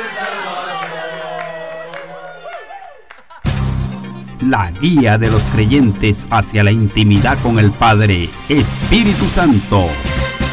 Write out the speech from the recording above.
La guía de los creyentes hacia la intimidad con el Padre, Espíritu Santo.